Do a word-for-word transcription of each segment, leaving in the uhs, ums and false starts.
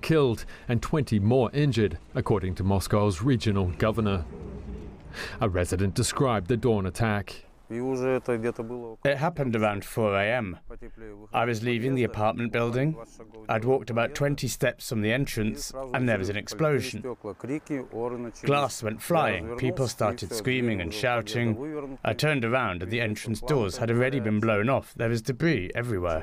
killed and twenty more injured, according to Moscow's regional governor. A resident described the dawn attack. It happened around four A M I was leaving the apartment building. I'd walked about twenty steps from the entrance and there was an explosion. Glass went flying, people started screaming and shouting. I turned around and the entrance doors had already been blown off. There was debris everywhere.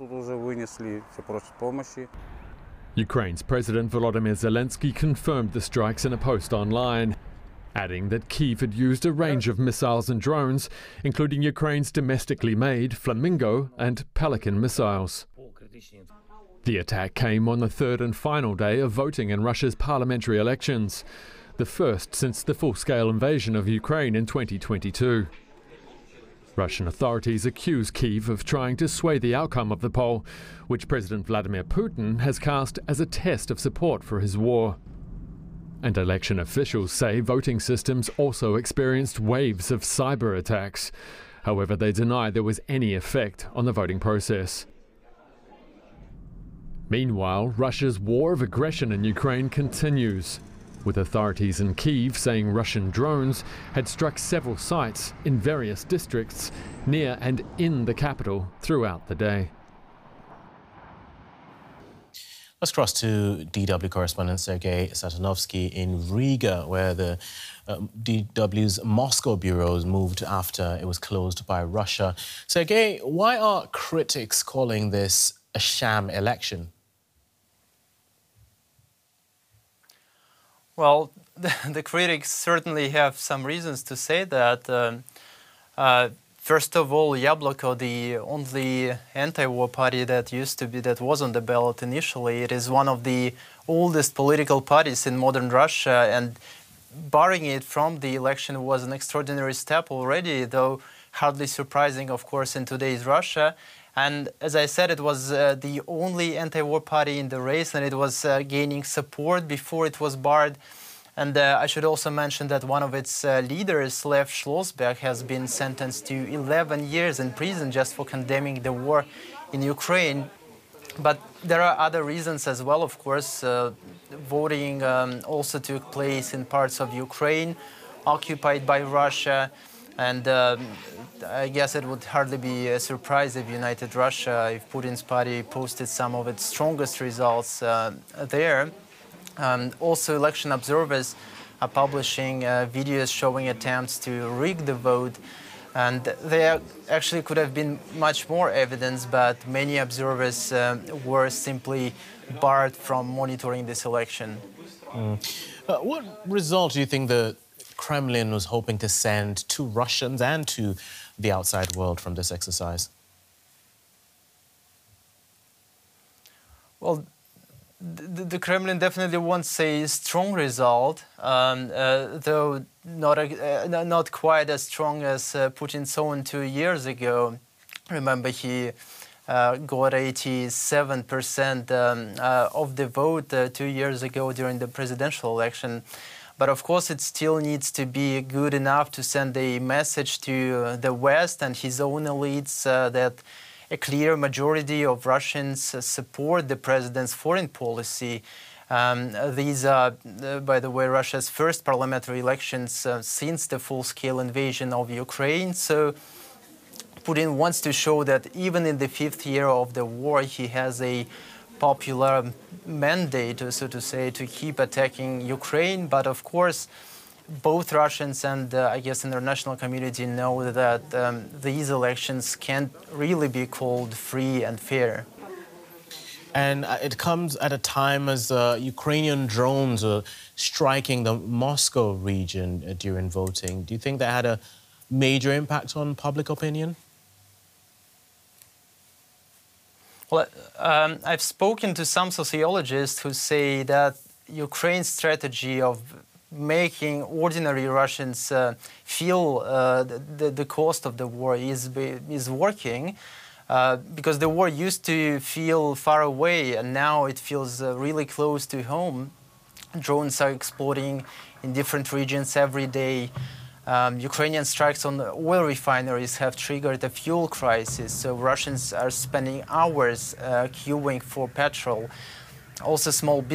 Ukraine's President Volodymyr Zelensky confirmed the strikes in a post online, adding that Kyiv had used a range of missiles and drones, including Ukraine's domestically made Flamingo and Pelican missiles. The attack came on the third and final day of voting in Russia's parliamentary elections, the first since the full-scale invasion of Ukraine in twenty twenty-two. Russian authorities accuse Kyiv of trying to sway the outcome of the poll, which President Vladimir Putin has cast as a test of support for his war. And election officials say voting systems also experienced waves of cyber attacks. However, they deny there was any effect on the voting process. Meanwhile, Russia's war of aggression in Ukraine continues, with authorities in Kyiv saying Russian drones had struck several sites in various districts near and in the capital throughout the day. Let's cross to D W correspondent Sergei Satanovsky in Riga, where the uh, D W's Moscow bureau moved after it was closed by Russia. Sergei, why are critics calling this a sham election? Well, the, the critics certainly have some reasons to say that. Um, uh, First of all, Yabloko, the only anti-war party that used to be, that was on the ballot initially, it is one of the oldest political parties in modern Russia, and barring it from the election was an extraordinary step already, though hardly surprising, of course, in today's Russia. And as I said, it was uh, the only anti-war party in the race, and it was uh, gaining support before it was barred. And uh, I should also mention that one of its uh, leaders, Lev Schlossberg, has been sentenced to eleven years in prison just for condemning the war in Ukraine. But there are other reasons as well, of course. Uh, voting um, also took place in parts of Ukraine occupied by Russia. And um, I guess it would hardly be a surprise if United Russia, if Putin's party posted some of its strongest results uh, there. Um, also, election observers are publishing uh, videos showing attempts to rig the vote, and there actually could have been much more evidence, but many observers uh, were simply barred from monitoring this election. Mm. Uh, what result do you think the Kremlin was hoping to send to Russians and to the outside world from this exercise? Well, The, the Kremlin definitely wants a strong result, um, uh, though not, a, uh, not quite as strong as uh, Putin's own two years ago. Remember, he uh, got eighty-seven percent um, uh, of the vote uh, two years ago during the presidential election. But of course, it still needs to be good enough to send a message to uh, the West and his own elites uh, that a clear majority of Russians uh, support the president's foreign policy. Um, these are, uh, by the way, Russia's first parliamentary elections uh, since the full-scale invasion of Ukraine. So Putin wants to show that even in the fifth year of the war, he has a popular mandate, so to say, to keep attacking Ukraine. But of course, both Russians and, uh, I guess, international community know that um, these elections can't really be called free and fair. And it comes at a time as uh, Ukrainian drones are striking the Moscow region uh, during voting. Do you think that had a major impact on public opinion? Well, um, I've spoken to some sociologists who say that Ukraine's strategy of making ordinary Russians uh, feel uh, the, the cost of the war is, is working, uh, because the war used to feel far away and now it feels uh, really close to home. Drones are exploding in different regions every day. Um, Ukrainian strikes on oil refineries have triggered a fuel crisis, so Russians are spending hours uh, queuing for petrol. Also, small businesses